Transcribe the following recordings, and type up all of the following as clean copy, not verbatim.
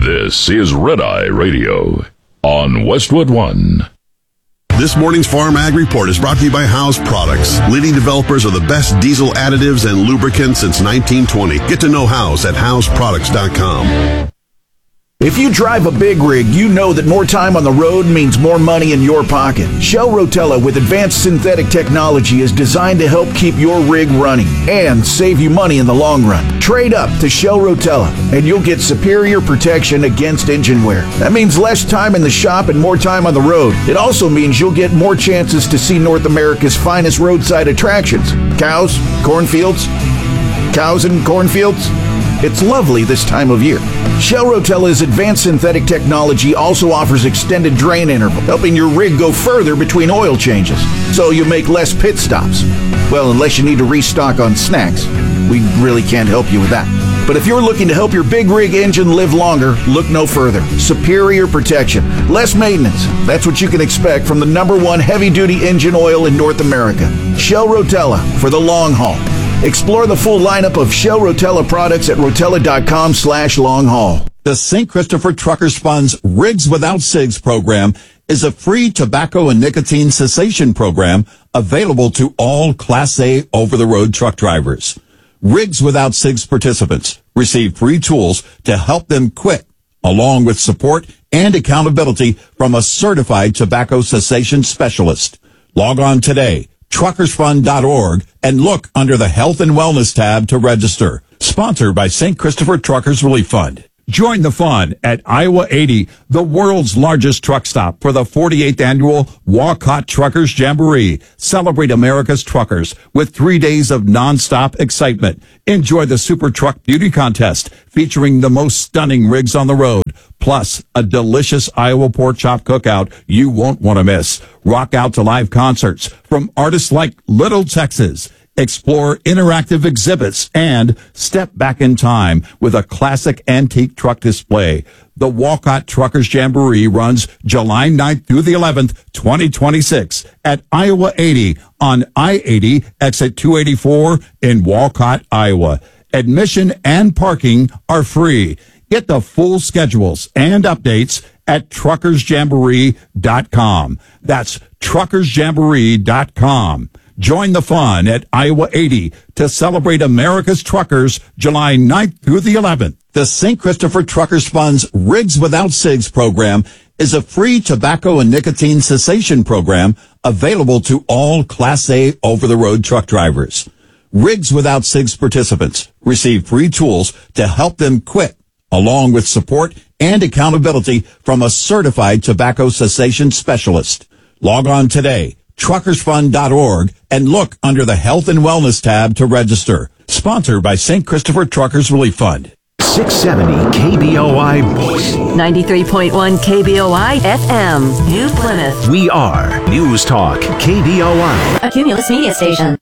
This is Red Eye Radio on Westwood One. This morning's Farm Ag Report is brought to you by House Products, leading developers of the best diesel additives and lubricants since 1920. Get to know House at houseproducts.com. If you drive a big rig, you know that more time on the road means more money in your pocket. Shell Rotella with advanced synthetic technology is designed to help keep your rig running and save you money in the long run. Trade up to Shell Rotella and you'll get superior protection against engine wear. That means less time in the shop and more time on the road. It also means you'll get more chances to see North America's finest roadside attractions. Cows, cornfields, cows and cornfields. It's lovely this time of year. Shell Rotella's advanced synthetic technology also offers extended drain interval, helping your rig go further between oil changes, so you make less pit stops. Well, unless you need to restock on snacks. We really can't help you with that. But if you're looking to help your big rig engine live longer, look no further. Superior protection, less maintenance. That's what you can expect from the #1 heavy-duty engine oil in North America. Shell Rotella for the long haul. Explore the full lineup of Shell Rotella products at rotella.com/long-haul. The St. Christopher Truckers Fund's Rigs Without Cigs program is a free tobacco and nicotine cessation program available to all Class A over-the-road truck drivers. Rigs Without Cigs participants receive free tools to help them quit, along with support and accountability from a certified tobacco cessation specialist. Log on today, truckersfund.org, and look under the Health and Wellness tab to register. Sponsored by St. Christopher Truckers Relief Fund. Join the fun at Iowa 80, the world's largest truck stop, for the 48th annual Walcott Truckers Jamboree. Celebrate America's truckers with 3 days of nonstop excitement. Enjoy the Super Truck Beauty Contest featuring the most stunning rigs on the road, plus a delicious Iowa pork chop cookout you won't want to miss. Rock out to live concerts from artists like Little Texas. Explore interactive exhibits and step back in time with a classic antique truck display. The Walcott Truckers Jamboree runs July 9th through the 11th, 2026 at Iowa 80 on I-80 exit 284 in Walcott, Iowa. Admission and parking are free. Get the full schedules and updates at truckersjamboree.com. That's truckersjamboree.com. Join the fun at Iowa 80 to celebrate America's truckers July 9th through the 11th. The St. Christopher Truckers Fund's Rigs Without Cigs program is a free tobacco and nicotine cessation program available to all Class A over-the-road truck drivers. Rigs Without Cigs participants receive free tools to help them quit, along with support and accountability from a certified tobacco cessation specialist. Log on today, truckersfund.org, and look under the Health and Wellness tab to register. Sponsored by St. Christopher Truckers Relief Fund. 670 KBOI Voice. 93.1 KBOI FM, New Plymouth. We are News Talk KBOI. A Cumulus media station.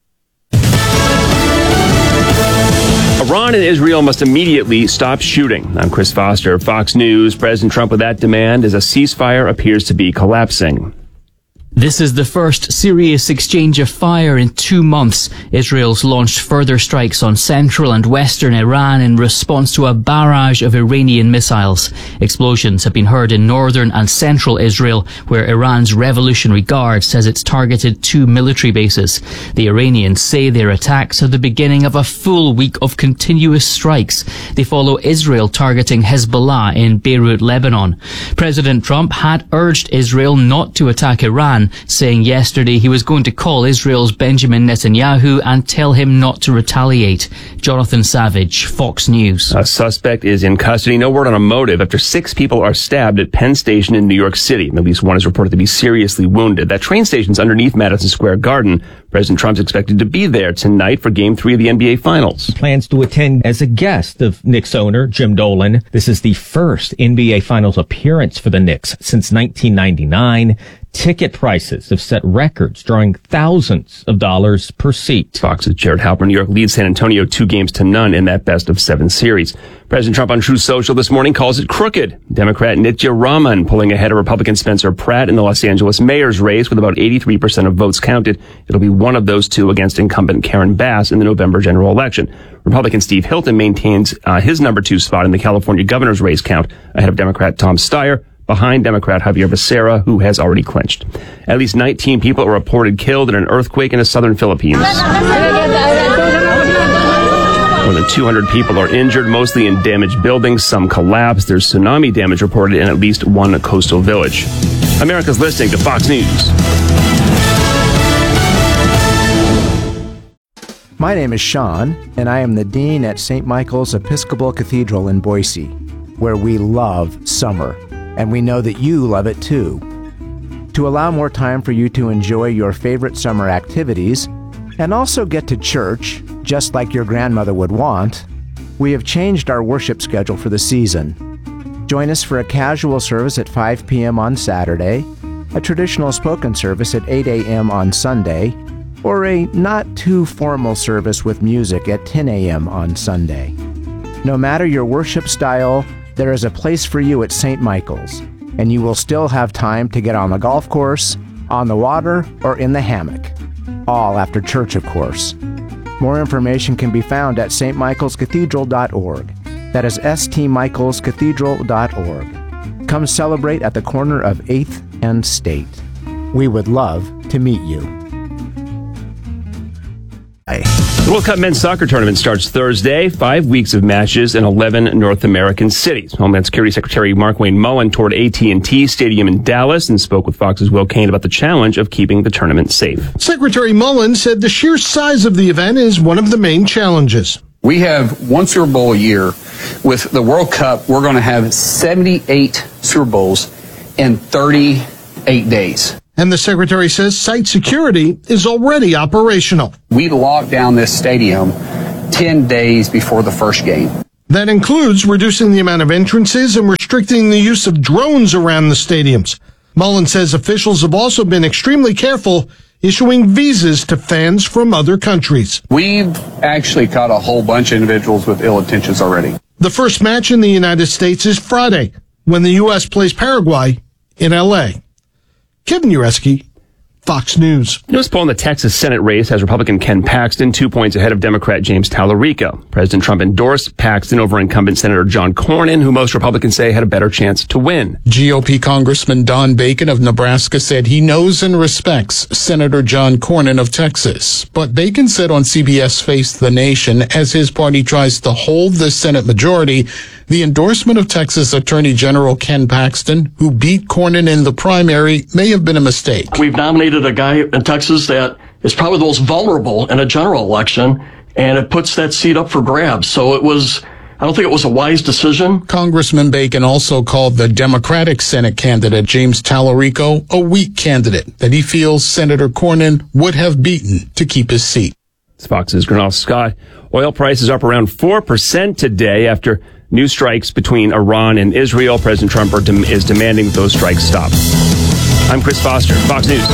Iran and Israel must immediately stop shooting. I'm Chris Foster, Fox News. President Trump with that demand as a ceasefire appears to be collapsing. This is the first serious exchange of fire in 2 months. Israel's launched further strikes on central and western Iran in response to a barrage of Iranian missiles. Explosions have been heard in northern and central Israel, where Iran's Revolutionary Guard says it's targeted 2 military bases. The Iranians say their attacks are the beginning of a full week of continuous strikes. They follow Israel targeting Hezbollah in Beirut, Lebanon. President Trump had urged Israel not to attack Iran, saying yesterday he was going to call Israel's Benjamin Netanyahu and tell him not to retaliate. Jonathan Savage, Fox News. A suspect is in custody. No word on a motive after 6 people are stabbed at Penn Station in New York City. At least one is reported to be seriously wounded. That train station's underneath Madison Square Garden. President Trump's expected to be there tonight for Game 3 of the NBA Finals. He plans to attend as a guest of Knicks owner Jim Dolan. This is the first NBA Finals appearance for the Knicks since 1999. Ticket prices have set records, drawing thousands of dollars per seat. Fox's Jared Halpern. New York leads San Antonio 2-0 in that best-of-7 series. President Trump on Truth Social this morning calls it crooked. Democrat Nitya Raman pulling ahead of Republican Spencer Pratt in the Los Angeles mayor's race with about 83% of votes counted. It'll be one of those two against incumbent Karen Bass in the November general election. Republican Steve Hilton maintains his number 2 spot in the California governor's race count ahead of Democrat Tom Steyer, behind Democrat Javier Becerra, who has already clinched. At least 19 people are reported killed in an earthquake in the southern Philippines. More than 200 people are injured, mostly in damaged buildings. Some collapsed. There's tsunami damage reported in at least one coastal village. America's listening to Fox News. My name is Sean, and I am the Dean at St. Michael's Episcopal Cathedral in Boise, where we love summer, and we know that you love it too. To allow more time for you to enjoy your favorite summer activities, and also get to church, just like your grandmother would want, we have changed our worship schedule for the season. Join us for a casual service at 5 p.m. on Saturday, a traditional spoken service at 8 a.m. on Sunday, or a not-too-formal service with music at 10 a.m. on Sunday. No matter your worship style, there is a place for you at St. Michael's, and you will still have time to get on the golf course, on the water, or in the hammock. All after church, of course. More information can be found at stmichaelscathedral.org. That is stmichaelscathedral.org. Come celebrate at the corner of 8th and State. We would love to meet you. The World Cup men's soccer tournament starts Thursday. 5 weeks of matches in 11 North American cities. Homeland Security Secretary Markwayne Mullin toured AT&T Stadium in Dallas and spoke with Fox's Will Kane about the challenge of keeping the tournament safe. Secretary Mullin said the sheer size of the event is one of the main challenges. We have one Super Bowl a year. With the World Cup, we're going to have 78 Super Bowls in 38 days. And the secretary says site security is already operational. We locked down this stadium 10 days before the first game. That includes reducing the amount of entrances and restricting the use of drones around the stadiums. Mullin says officials have also been extremely careful issuing visas to fans from other countries. We've actually caught a whole bunch of individuals with ill intentions already. The first match in the United States is Friday, when the U.S. plays Paraguay in L.A. Kevin Ureski, Fox News. Newest poll in the Texas Senate race has Republican Ken Paxton 2 points ahead of Democrat James Tallarico. President Trump endorsed Paxton over incumbent Senator John Cornyn, who most Republicans say had a better chance to win. GOP Congressman Don Bacon of Nebraska said he knows and respects Senator John Cornyn of Texas. But Bacon said on CBS Face the Nation, as his party tries to hold the Senate majority, the endorsement of Texas Attorney General Ken Paxton, who beat Cornyn in the primary, may have been a mistake. We've nominated a guy in Texas that is probably the most vulnerable in a general election, and it puts that seat up for grabs. So I don't think it was a wise decision. Congressman Bacon also called the Democratic Senate candidate, James Tallarico, a weak candidate that he feels Senator Cornyn would have beaten to keep his seat. It's Fox's Gernal Scott. Oil prices up around 4% today after new strikes between Iran and Israel. President Trump is demanding that those strikes stop. I'm Chris Foster, Fox News.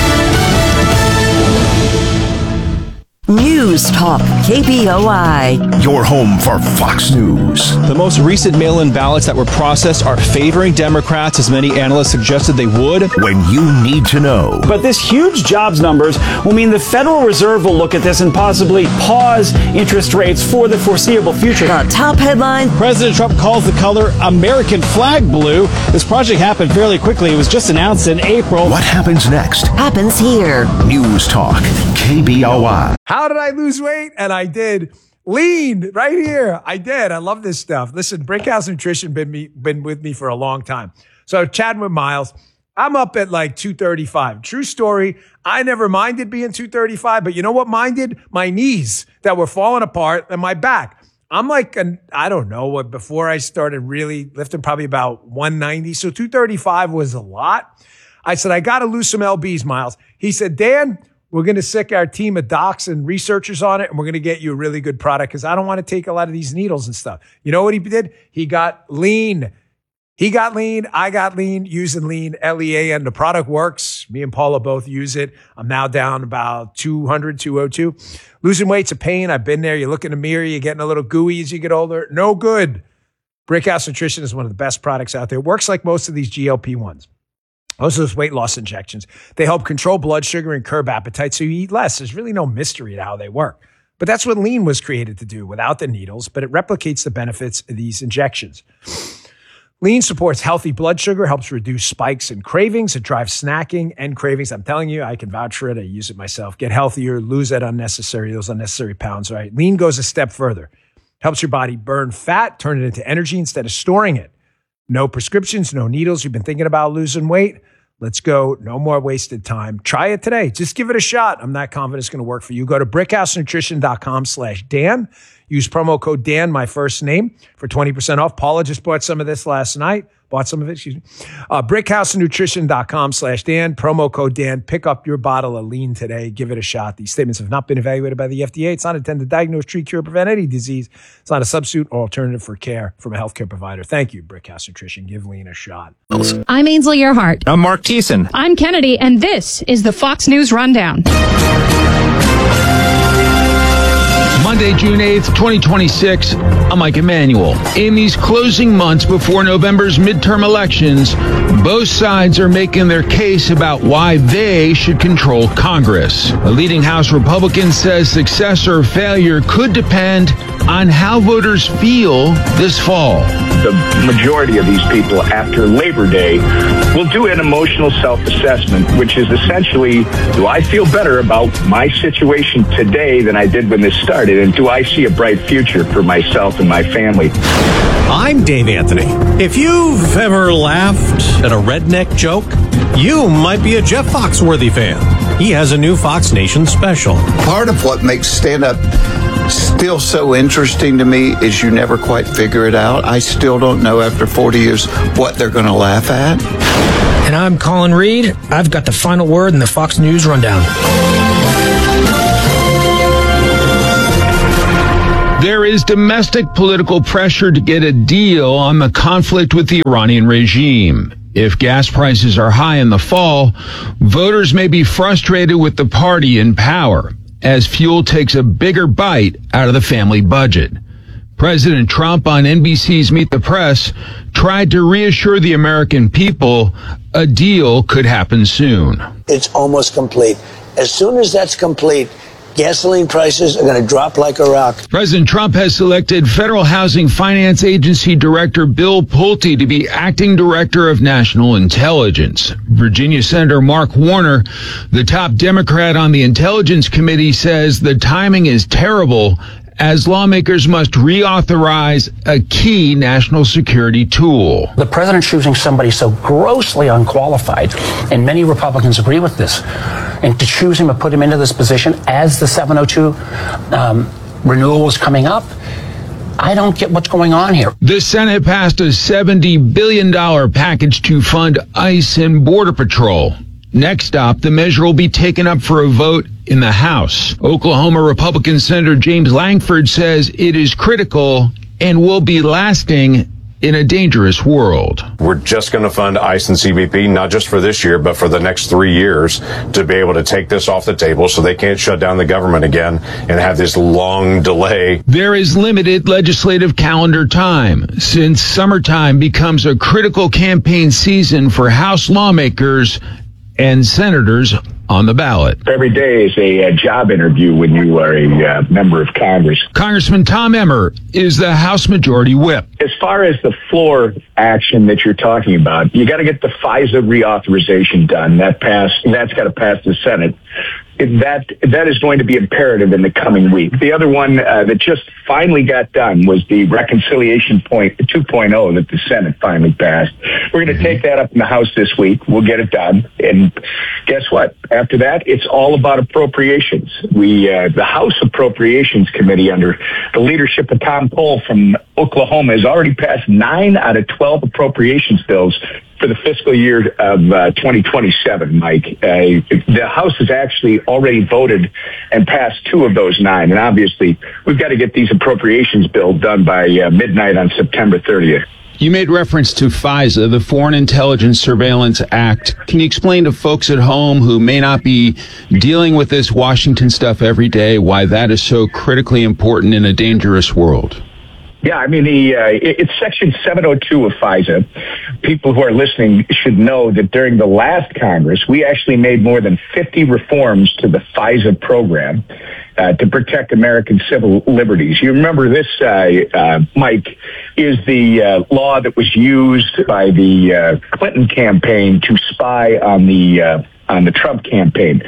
News Talk KBOI. Your home for Fox News. The most recent mail-in ballots that were processed are favoring Democrats, as many analysts suggested they would. When you need to know. But this huge jobs numbers will mean the Federal Reserve will look at this and possibly pause interest rates for the foreseeable future. Top headline. President Trump calls the color American flag blue. This project happened fairly quickly. It was just announced in April. What happens next? Happens here. News Talk KBOI. How did I lose weight? And I did. Lean right here. I did. I love this stuff. Listen, Brickhouse Nutrition been with me for a long time. So chatting with Miles, I'm up at like 235. True story. I never minded being 235, but you know what minded? My knees that were falling apart and my back. I'm like, I don't know what, before I started really lifting, probably about 190. So 235 was a lot. I said, I got to lose some lbs, Miles. He said, Dan, we're going to sick our team of docs and researchers on it, and we're going to get you a really good product because I don't want to take a lot of these needles and stuff. You know what he did? He got lean. He got lean. I got lean using lean, Lean. The product works. Me and Paula both use it. I'm now down about 200, 202. Losing weight's a pain. I've been there. You look in the mirror, you're getting a little gooey as you get older. No good. Brickhouse Nutrition is one of the best products out there. It works like most of these GLP-1s. Most of those weight loss injections. They help control blood sugar and curb appetite so you eat less. There's really no mystery to how they work. But that's what lean was created to do, without the needles, but it replicates the benefits of these injections. Lean supports healthy blood sugar, helps reduce spikes and cravings. It drives snacking and cravings. I'm telling you, I can vouch for it. I use it myself. Get healthier, lose those unnecessary pounds, right? Lean goes a step further. Helps your body burn fat, turn it into energy instead of storing it. No prescriptions, no needles. You've been thinking about losing weight? Let's go. No more wasted time. Try it today. Just give it a shot. I'm not confident it's going to work for you. Go to brickhousenutrition.com/Dan. Use promo code Dan, my first name, for 20% off. Paula just bought some of this last night. brickhousenutrition.com/Dan. Promo code Dan. Pick up your bottle of lean today. Give it a shot. These statements have not been evaluated by the FDA. It's not intended to diagnose, treat, cure, prevent any disease. It's not a substitute or alternative for care from a healthcare provider. Thank you, Brickhouse Nutrition. Give lean a shot. I'm Ainsley Earhart. I'm Mark Thiessen. I'm Kennedy, and this is the Fox News Rundown. Monday, June 8th, 2026. I'm Mike Emanuel. In these closing months before November's midterm elections, both sides are making their case about why they should control Congress. A leading House Republican says success or failure could depend on how voters feel this fall. The majority of these people after Labor Day will do an emotional self-assessment, which is essentially, do I feel better about my situation today than I did when this started? And do I see a bright future for myself and my family? I'm Dave Anthony. If you've ever laughed at a redneck joke, you might be a Jeff Foxworthy fan. He has a new Fox Nation special. Part of what makes stand-up still so interesting to me is you never quite figure it out. I still don't know after 40 years what they're going to laugh at. And I'm Colin Reed. I've got the final word in the Fox News Rundown. There is domestic political pressure to get a deal on the conflict with the Iranian regime. If gas prices are high in the fall, voters may be frustrated with the party in power as fuel takes a bigger bite out of the family budget. President Trump on NBC's Meet the Press tried to reassure the American people a deal could happen soon. It's almost complete. As soon as that's complete, gasoline prices are going to drop like a rock. President Trump has selected Federal Housing Finance Agency Director Bill Pulte to be acting director of national intelligence. Virginia Senator Mark Warner, the top Democrat on the Intelligence Committee, says the timing is terrible as lawmakers must reauthorize a key national security tool. The president's choosing somebody so grossly unqualified, and many Republicans agree with this, and to choose him and put him into this position as the 702 renewal is coming up, I don't get what's going on here. The Senate passed a $70 billion package to fund ICE and Border Patrol. Next up, the measure will be taken up for a vote in the House. Oklahoma Republican Senator James Langford says it is critical and will be lasting in a dangerous world. We're just going to fund ICE and CBP, not just for this year, but for the next 3 years to be able to take this off the table so they can't shut down the government again and have this long delay. There is limited legislative calendar time since summertime becomes a critical campaign season for House lawmakers and senators on the ballot. Every day is a job interview when you are a member of Congress. Congressman Tom Emmer is the House Majority Whip. As far as the floor action that you're talking about, you got to get the FISA reauthorization done. That's got to pass the Senate. That is going to be imperative in the coming week. The other one that just finally got done was the reconciliation point 2.0 that the Senate finally passed. We're going to take that up in the House this week. We'll get it done. And guess what? After that, it's all about appropriations. The House Appropriations Committee under the leadership of Tom Cole from Oklahoma has already passed 9 out of 12 appropriations bills for the fiscal year of 2027, Mike. The House has actually already voted and passed 2 of those 9. And obviously, we've got to get these appropriations bills done by midnight on September 30th. You made reference to FISA, the Foreign Intelligence Surveillance Act. Can you explain to folks at home who may not be dealing with this Washington stuff every day why that is so critically important in a dangerous world? Yeah, I mean, it's Section 702 of FISA. People who are listening should know that during the last Congress, we actually made more than 50 reforms to the FISA program. to protect American civil liberties. You remember this, Mike, is the law that was used by the Clinton campaign to spy on the Trump campaign.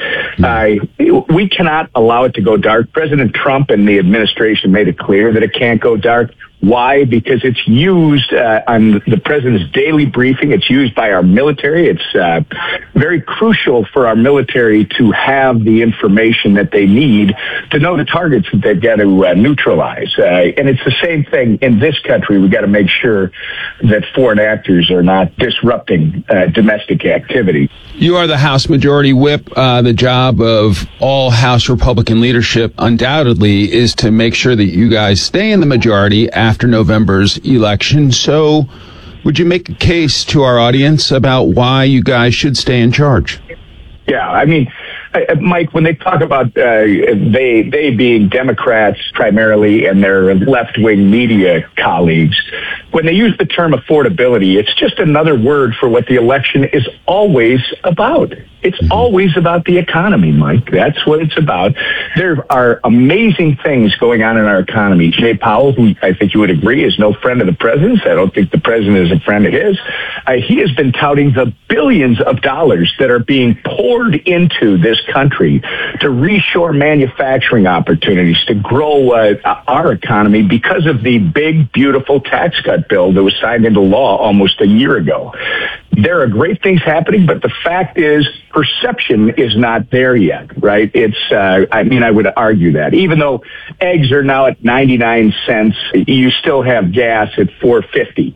We cannot allow it to go dark. President Trump and the administration made it clear that it can't go dark. Why? Because it's used on the president's daily briefing. It's used by our military. It's very crucial for our military to have the information that they need to know the targets that they've got to neutralize. And it's the same thing in this country. We've got to make sure that foreign actors are not disrupting domestic activity. You are the House Majority Whip. The job of all House Republican leadership undoubtedly is to make sure that you guys stay in the majority after November's election. So would you make a case to our audience about why you guys should stay in charge? Yeah, I mean, Mike, when they talk about they being Democrats primarily and their left-wing media colleagues, when they use the term affordability, it's just another word for what the election is always about. It's always about the economy, Mike. That's what it's about. There are amazing things going on in our economy. Jay Powell, who I think you would agree is no friend of the president's. I don't think the president is a friend of his. He has been touting the billions of dollars that are being poured into this country to reshore manufacturing opportunities, to grow our economy because of the big, beautiful tax cut bill that was signed into law almost a year ago. There are great things happening, but the fact is perception is not there yet, right? It's, I would argue that. Even though eggs are now at 99 cents, you still have gas at $4.50.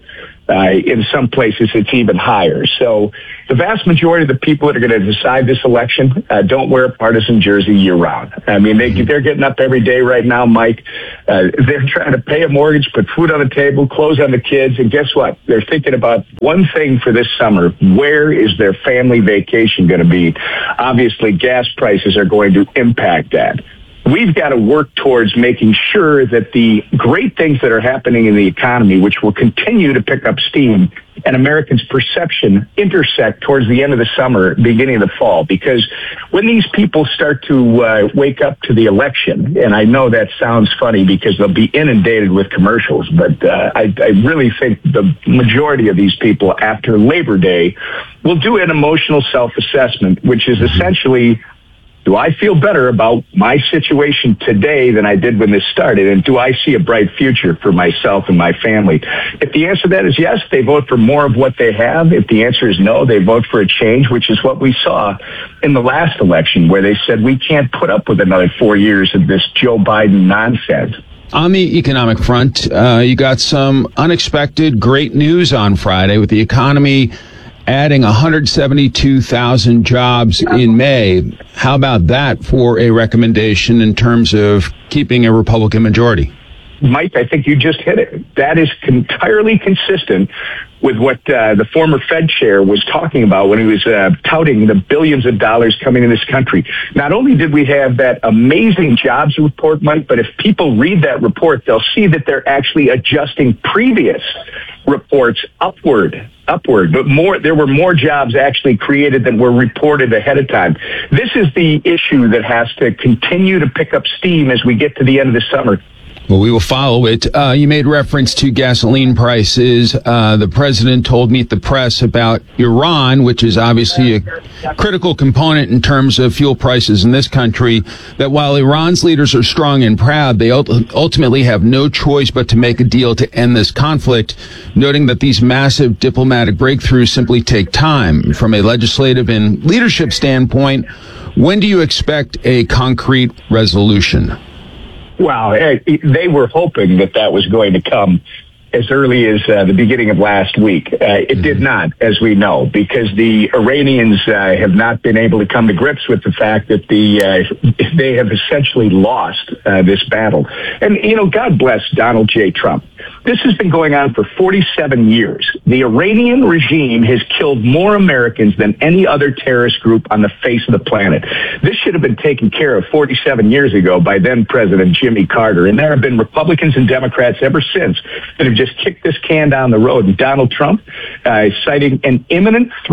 In some places, it's even higher. So the vast majority of the people that are going to decide this election don't wear a partisan jersey year-round. I mean, they're getting up every day right now, Mike. They're trying to pay a mortgage, put food on the table, clothes on the kids, and guess what? They're thinking about one thing for this summer. Where is their family vacation going to be? Obviously, gas prices are going to impact that. We've got to work towards making sure that the great things that are happening in the economy, which will continue to pick up steam, and Americans' perception intersect towards the end of the summer, beginning of the fall. Because when these people start to wake up to the election, and I know that sounds funny because they'll be inundated with commercials, but I really think the majority of these people after Labor Day will do an emotional self-assessment, which is essentially, do I feel better about my situation today than I did when this started? And do I see a bright future for myself and my family? If the answer to that is yes, they vote for more of what they have. If the answer is no, they vote for a change, which is what we saw in the last election, where they said we can't put up with another 4 years of this Joe Biden nonsense. On the economic front, you got some unexpected great news on Friday with the economy adding 172,000 jobs in May. How about that for a recommendation in terms of keeping a Republican majority? Mike, I think you just hit it. That is entirely consistent with what the former Fed chair was talking about when he was touting the billions of dollars coming in this country. Not only did we have that amazing jobs report, Mike, but if people read that report, they'll see that they're actually adjusting previous reports upward. But there were more jobs actually created than were reported ahead of time. This is the issue that has to continue to pick up steam as we get to the end of the summer. Well, we will follow it. You made reference to gasoline prices. The president told Meet the Press about Iran, which is obviously a critical component in terms of fuel prices in this country, that while Iran's leaders are strong and proud, they ultimately have no choice but to make a deal to end this conflict, noting that these massive diplomatic breakthroughs simply take time. From a legislative and leadership standpoint, when do you expect a concrete resolution? Well, they were hoping that was going to come as early as the beginning of last week. It did not, as we know, because the Iranians have not been able to come to grips with the fact that they have essentially lost this battle. And, God bless Donald J. Trump. This has been going on for 47 years. The Iranian regime has killed more Americans than any other terrorist group on the face of the planet. This should have been taken care of 47 years ago by then President Jimmy Carter. And there have been Republicans and Democrats ever since that have just kicked this can down the road. And Donald Trump is citing an imminent threat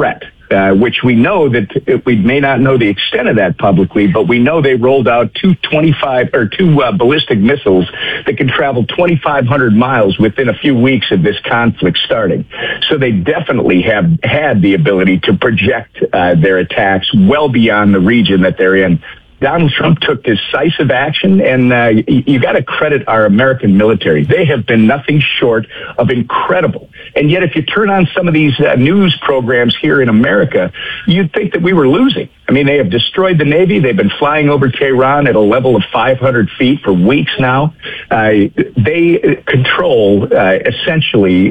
which we know that we may not know the extent of that publicly, but we know they rolled out two ballistic missiles that can travel 2,500 miles within a few weeks of this conflict starting. So they definitely have had the ability to project their attacks well beyond the region that they're in. Donald Trump took decisive action, and you got to credit our American military. They have been nothing short of incredible. And yet, if you turn on some of these news programs here in America, you'd think that we were losing. I mean, they have destroyed the Navy. They've been flying over Tehran at a level of 500 feet for weeks now. They control, essentially,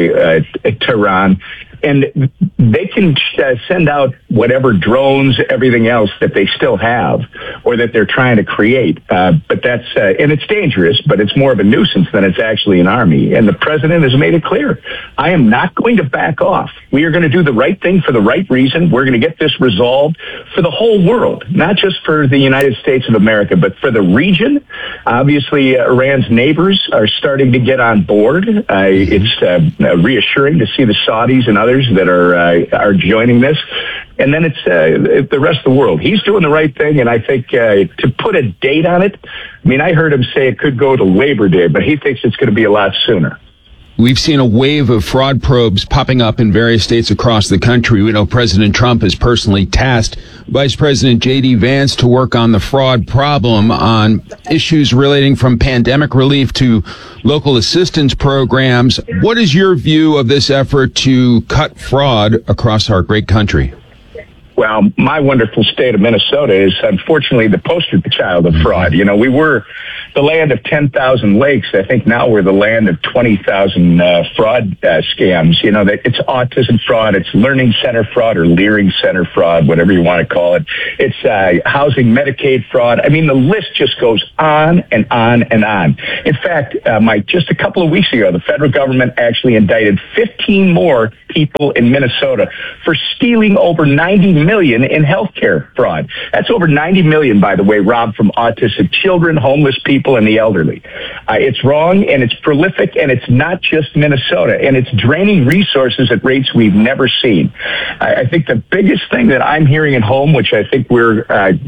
Tehran. And they can send out whatever drones, everything else that they still have or that they're trying to create. But that's, and it's dangerous, but it's more of a nuisance than it's actually an army. And the president has made it clear. I am not going to back off. We are going to do the right thing for the right reason. We're going to get this resolved for the whole world, not just for the United States of America, but for the region. Obviously, Iran's neighbors are starting to get on board. It's reassuring to see the Saudis and others that are joining this. And then it's the rest of the world. He's doing the right thing, and I think to put a date on it, I mean, I heard him say it could go to Labor Day, but he thinks it's going to be a lot sooner. We've seen a wave of fraud probes popping up in various states across the country. We know President Trump has personally tasked Vice President J.D. Vance to work on the fraud problem on issues relating from pandemic relief to local assistance programs. What is your view of this effort to cut fraud across our great country? Well, my wonderful state of Minnesota is unfortunately the poster child of fraud. You know, we were the land of 10,000 lakes. I think now we're the land of 20,000 fraud scams. You know, that it's autism fraud, it's learning center fraud or Leering Center fraud, whatever you want to call it. It's housing Medicaid fraud. I mean, the list just goes on and on and on. In fact, Mike, just a couple of weeks ago, the federal government actually indicted 15 more people in Minnesota for stealing over $90 million in healthcare fraud. That's over $90 million, by the way, robbed from autistic children, homeless people, and the elderly. It's wrong, and it's prolific, and it's not just Minnesota, and it's draining resources at rates we've never seen. I think the biggest thing that I'm hearing at home, which I think we're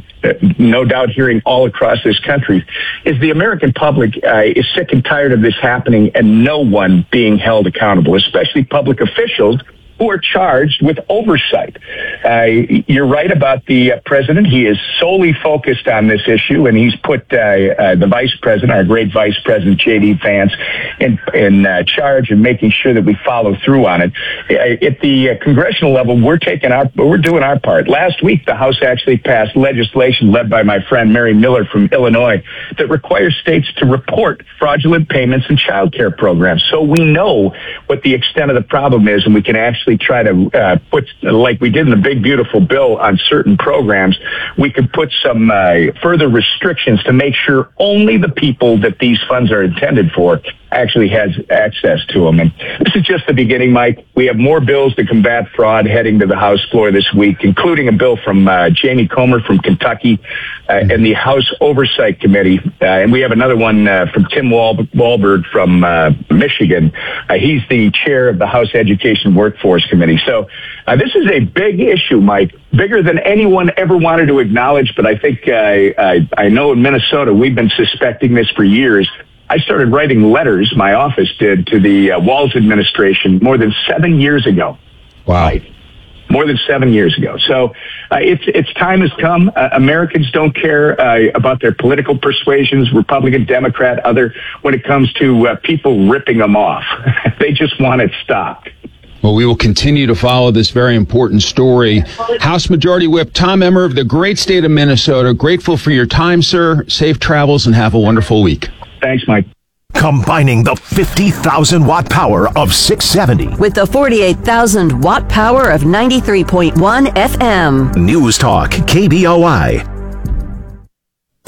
no doubt hearing all across this country, is the American public is sick and tired of this happening and no one being held accountable, especially public officials who are charged with oversight. You're right about the president. He is solely focused on this issue, and he's put the vice president, our great vice president, J.D. Vance, in charge of making sure that we follow through on it. At the congressional level, we're doing our part. Last week, the House actually passed legislation led by my friend Mary Miller from Illinois that requires states to report fraudulent payments in child care programs. So we know what the extent of the problem is, and we can actually try to put, like we did in the big, beautiful bill on certain programs, we could put some further restrictions to make sure only the people that these funds are intended for actually has access to them. And this is just the beginning, Mike. We have more bills to combat fraud heading to the House floor this week, including a bill from Jamie Comer from Kentucky and the House Oversight Committee. And we have another one from Tim Walberg from Michigan. He's the chair of the House Education Workforce Committee. So this is a big issue, Mike, bigger than anyone ever wanted to acknowledge. But I think I know in Minnesota we've been suspecting this for years. I started writing letters, my office did, to the Walz administration more than 7 years ago. Wow. Right? More than 7 years ago. So its time has come. Americans don't care about their political persuasions, Republican, Democrat, other, when it comes to people ripping them off. They just want it stopped. Well, we will continue to follow this very important story. House Majority Whip Tom Emmer of the great state of Minnesota, grateful for your time, sir. Safe travels and have a wonderful week. Thanks, Mike. Combining the 50,000 watt power of 670 with the 48,000 watt power of 93.1 FM. News Talk KBOI.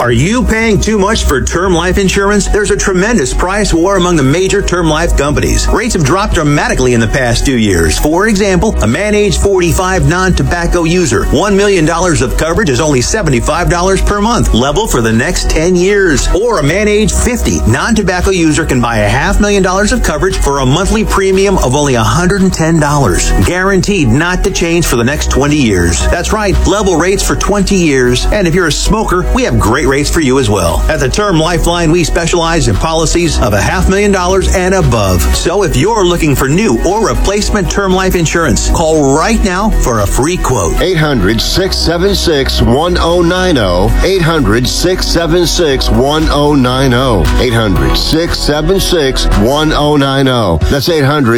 Are you paying too much for term life insurance? There's a tremendous price war among the major term life companies. Rates have dropped dramatically in the past 2 years. For example, a man age 45 non-tobacco user, $1 million of coverage is only $75 per month, level for the next 10 years. Or a man age 50 non-tobacco user can buy $500,000 of coverage for a monthly premium of only $110. Guaranteed not to change for the next 20 years. That's right, level rates for 20 years. And if you're a smoker, we have great rates for you as well. At the Term Lifeline, we specialize in policies of $500,000 and above. So if you're looking for new or replacement term life insurance, call right now for a free quote. 800-676-1090. 800-676-1090. 800-676-1090. That's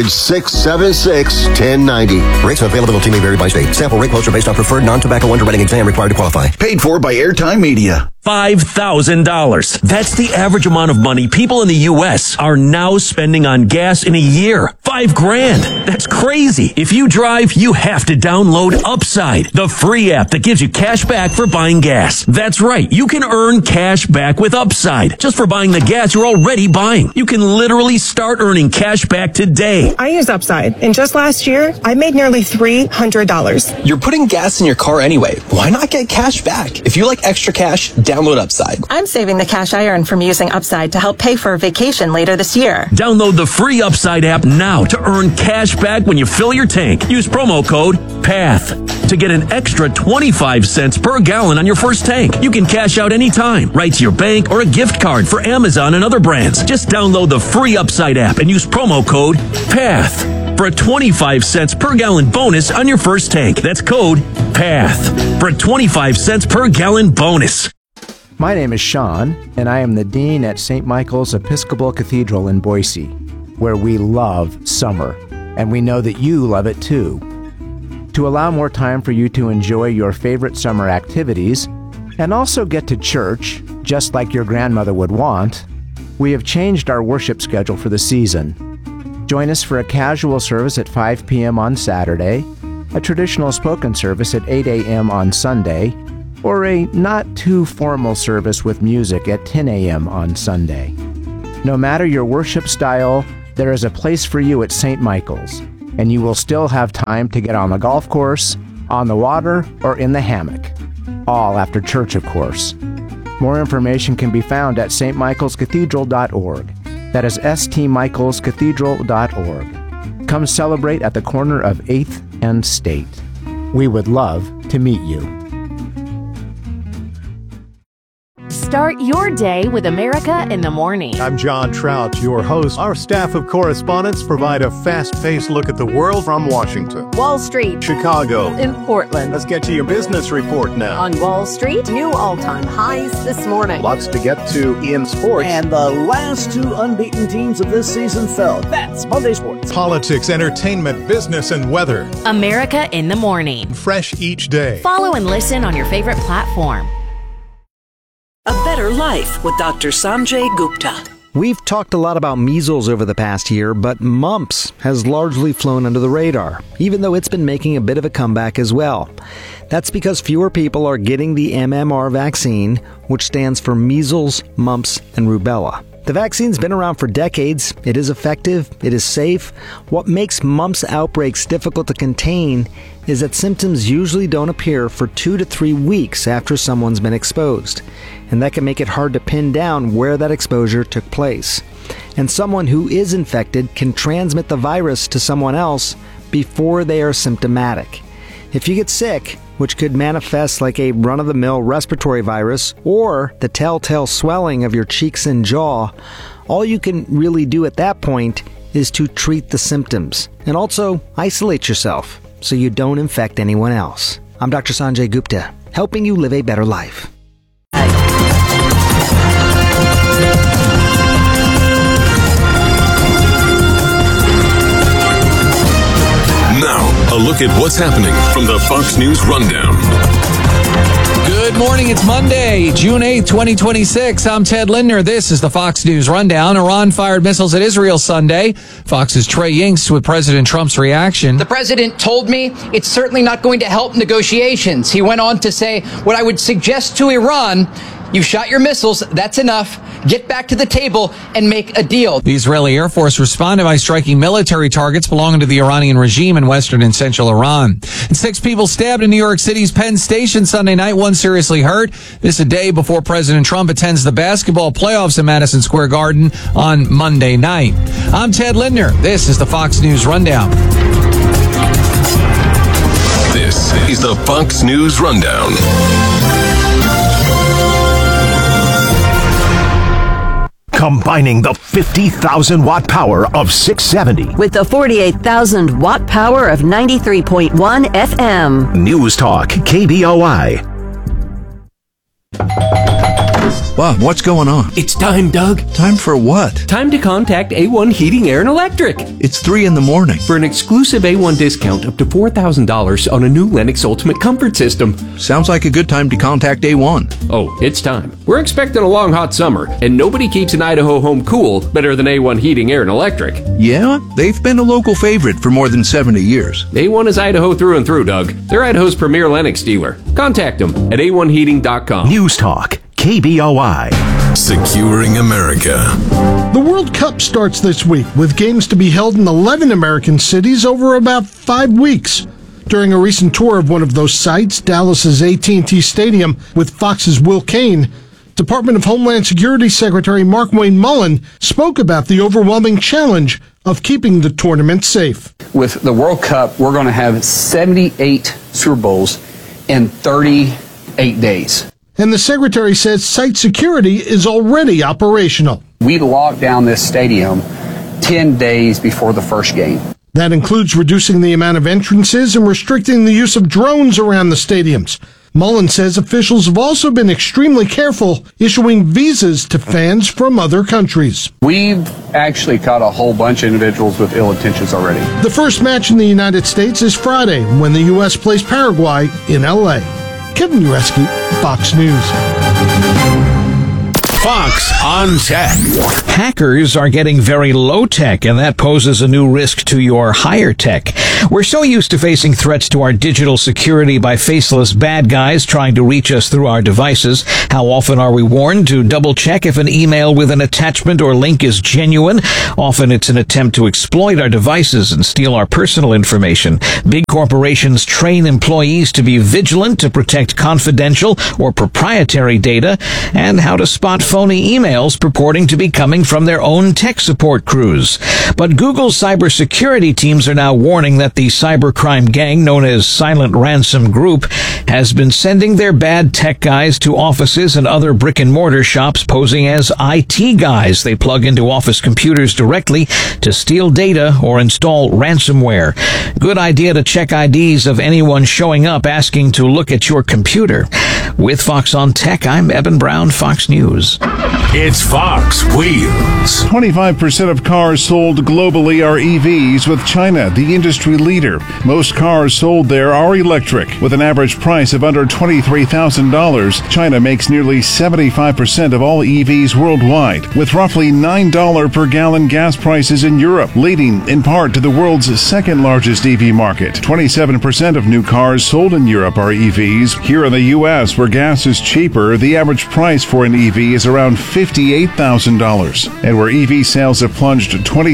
800-676-1090. Rates availability may vary by state. Sample rate quotes are based on preferred non-tobacco underwriting exam required to qualify. Paid for by Airtime Media. $5,000. That's the average amount of money people in the U.S. are now spending on gas in a year. $5,000. That's crazy. If you drive, you have to download Upside, the free app that gives you cash back for buying gas. That's right. You can earn cash back with Upside just for buying the gas you're already buying. You can literally start earning cash back today. I use Upside, and just last year, I made nearly $300. You're putting gas in your car anyway. Why not get cash back? If you like extra cash, download Upside. I'm saving the cash I earn from using Upside to help pay for a vacation later this year. Download the free Upside app now to earn cash back when you fill your tank. Use promo code PATH to get an extra 25 cents per gallon on your first tank. You can cash out anytime, right to your bank or a gift card for Amazon and other brands. Just download the free Upside app and use promo code PATH for a 25 cents per gallon bonus on your first tank. That's code PATH for a 25 cents per gallon bonus. My name is Sean, and I am the Dean at St. Michael's Episcopal Cathedral in Boise, where we love summer, and we know that you love it too. To allow more time for you to enjoy your favorite summer activities, and also get to church, just like your grandmother would want, we have changed our worship schedule for the season. Join us for a casual service at 5 p.m. on Saturday, a traditional spoken service at 8 a.m. on Sunday, or a not-too-formal service with music at 10 a.m. on Sunday. No matter your worship style, there is a place for you at St. Michael's, and you will still have time to get on the golf course, on the water, or in the hammock. All after church, of course. More information can be found at stmichaelscathedral.org. That is stmichaelscathedral.org. Come celebrate at the corner of 8th and State. We would love to meet you. Start your day with America in the Morning. I'm John Trout, your host. Our staff of correspondents provide a fast-paced look at the world from Washington, Wall Street, Chicago, in Portland. Let's get to your business report now. On Wall Street, new all-time highs this morning. Lots to get to in sports. And the last two unbeaten teams of this season fell. That's Monday Sports. Politics, entertainment, business, and weather. America in the Morning. Fresh each day. Follow and listen on your favorite platform. A Better Life with Dr. Sanjay Gupta. We've talked a lot about measles over the past year, but mumps has largely flown under the radar, even though it's been making a bit of a comeback as well. That's because fewer people are getting the MMR vaccine, which stands for measles, mumps, and rubella. The vaccine's been around for decades. It is effective. It is safe. What makes mumps outbreaks difficult to contain is that symptoms usually don't appear for 2 to 3 weeks after someone's been exposed. And that can make it hard to pin down where that exposure took place. And someone who is infected can transmit the virus to someone else before they are symptomatic. If you get sick, which could manifest like a run-of-the-mill respiratory virus or the telltale swelling of your cheeks and jaw, all you can really do at that point is to treat the symptoms and also isolate yourself so you don't infect anyone else. I'm Dr. Sanjay Gupta, helping you live a better life. Now, a look at what's happening from the Fox News Rundown. Good morning. It's Monday, June 8th, 2026. I'm Ted Lindner. This is the Fox News Rundown. Iran fired missiles at Israel Sunday. Fox's Trey Yingst with President Trump's reaction. The president told me it's certainly not going to help negotiations. He went on to say, what I would suggest to Iran You shot your missiles. That's enough. Get back to the table and make a deal. The Israeli Air Force responded by striking military targets belonging to the Iranian regime in western and central Iran. And 6 people stabbed in New York City's Penn Station Sunday night, 1 seriously hurt. This a day before President Trump attends the basketball playoffs in Madison Square Garden on Monday night. I'm Ted Lindner. This is the Fox News Rundown. This is the Fox News Rundown. Combining the 50,000 watt power of 670 with the 48,000 watt power of 93.1 FM. News Talk KBOI. Wow, what's going on? It's time, Doug. Time for what? Time to contact A1 Heating, Air, and Electric. It's 3 in the morning. For an exclusive A1 discount up to $4,000 on a new Lennox Ultimate Comfort System. Sounds like a good time to contact A1. Oh, it's time. We're expecting a long, hot summer, and nobody keeps an Idaho home cool better than A1 Heating, Air, and Electric. Yeah, they've been a local favorite for more than 70 years. A1 is Idaho through and through, Doug. They're Idaho's premier Lennox dealer. Contact them at a1heating.com. News Talk KBOI. Securing America. The World Cup starts this week with games to be held in 11 American cities over about 5 weeks. During a recent tour of one of those sites, Dallas's AT&T Stadium, with Fox's Will Kane, Department of Homeland Security Secretary Markwayne Mullin spoke about the overwhelming challenge of keeping the tournament safe. With the World Cup, we're going to have 78 Super Bowls in 38 days. And the secretary says site security is already operational. We locked down this stadium 10 days before the first game. That includes reducing the amount of entrances and restricting the use of drones around the stadiums. Mullin says officials have also been extremely careful issuing visas to fans from other countries. We've actually caught a whole bunch of individuals with ill intentions already. The first match in the United States is Friday when the U.S. plays Paraguay in L.A. Kevin Ureski, Fox News. Fox on Tech. Hackers are getting very low tech, and that poses a new risk to your higher tech. We're so used to facing threats to our digital security by faceless bad guys trying to reach us through our devices. How often are we warned to double check if an email with an attachment or link is genuine? Often it's an attempt to exploit our devices and steal our personal information. Big corporations train employees to be vigilant to protect confidential or proprietary data, and how to spot phony emails purporting to be coming from their own tech support crews. But Google's cybersecurity teams are now warning that the cybercrime gang known as Silent Ransom Group has been sending their bad tech guys to offices and other brick-and-mortar shops posing as IT guys. They plug into office computers directly to steal data or install ransomware. Good idea to check IDs of anyone showing up asking to look at your computer. With Fox on Tech, I'm Eben Brown, Fox News. It's Fox Wheels. 25% of cars sold globally are EVs, with China the industry leader. Most cars sold there are electric. With an average price of under $23,000, China makes nearly 75% of all EVs worldwide, with roughly $9 per gallon gas prices in Europe, leading in part to the world's second largest EV market. 27% of new cars sold in Europe are EVs. Here in the U.S., where gas is cheaper, the average price for an EV is around $58,000, and where EV sales have plunged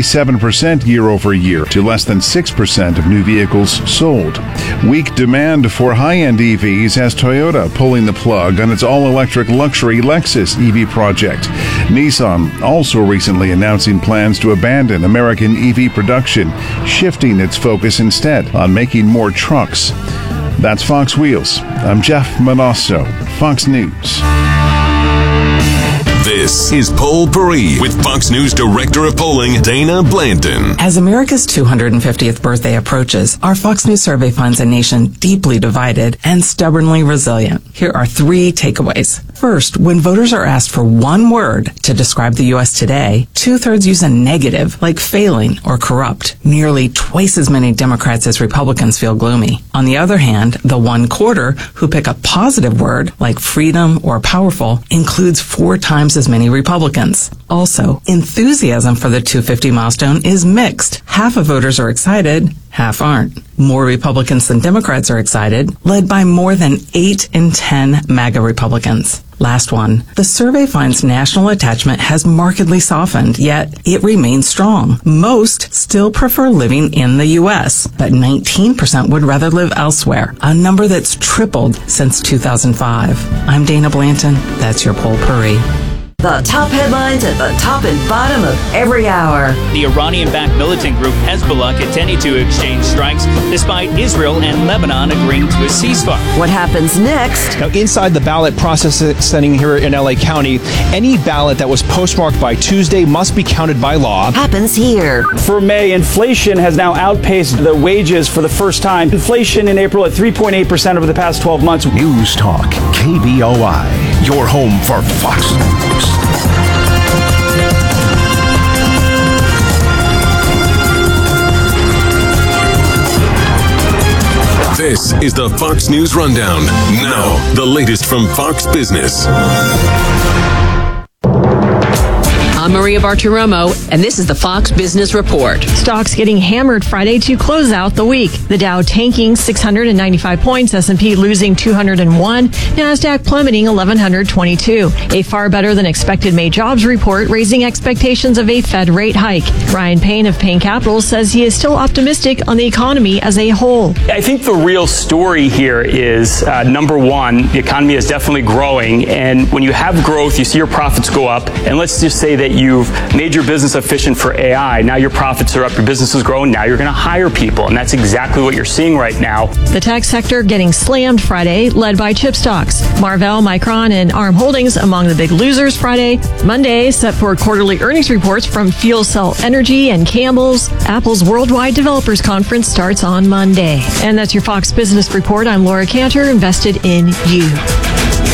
27% year over year to less than 6% of new vehicles sold. Weak demand for high-end EVs has Toyota pulling the plug on its all-electric luxury Lexus EV project. Nissan also recently announcing plans to abandon American EV production, shifting its focus instead on making more trucks. That's Fox Wheels. I'm Jeff Manasso, Fox News. This is Poll Paris with Fox News Director of Polling, Dana Blanton. As America's 250th birthday approaches, our Fox News survey finds a nation deeply divided and stubbornly resilient. Here are 3 takeaways. First, when voters are asked for one word to describe the U.S. today, 2/3 use a negative, like failing or corrupt. Nearly twice as many Democrats as Republicans feel gloomy. On the other hand, the 1/4 who pick a positive word, like freedom or powerful, includes 4 times as many Republicans. Also, enthusiasm for the 250 milestone is mixed. Half of voters are excited, half aren't. More Republicans than Democrats are excited, led by more than 8 in 10 MAGA Republicans. Last one. The survey finds national attachment has markedly softened, yet it remains strong. Most still prefer living in the U.S., but 19% would rather live elsewhere, a number that's tripled since 2005. I'm Dana Blanton. That's your Poll Puri. The top headlines at the top and bottom of every hour. The Iranian-backed militant group Hezbollah continued to exchange strikes despite Israel and Lebanon agreeing to a ceasefire. What happens next? Now, inside the ballot processing here in LA County, any ballot that was postmarked by Tuesday must be counted by law. Happens here. For May, inflation has now outpaced the wages for the first time. Inflation in April at 3.8% over the past 12 months. News Talk, KBOI, your home for Fox News. This is the Fox News Rundown. Now, the latest from Fox Business. I'm Maria Bartiromo, and this is the Fox Business Report. Stocks getting hammered Friday to close out the week. The Dow tanking 695 points, S&P losing 201, NASDAQ plummeting 1,122. A far better than expected May jobs report, raising expectations of a Fed rate hike. Ryan Payne of Payne Capital says he is still optimistic on the economy as a whole. I think the real story here is, number one, the economy is definitely growing, and when you have growth, you see your profits go up, and let's just say that you've made your business efficient for AI. Now your profits are up, your business is growing, now you're going to hire people, and that's exactly what you're seeing right now. The tech sector getting slammed Friday, led by chip stocks. Marvell, Micron, and ARM Holdings among the big losers Friday. Monday, set for quarterly earnings reports from FuelCell Energy and Campbell's. Apple's Worldwide Developers Conference starts on Monday. And that's your Fox Business Report. I'm Laura Cantor, invested in you.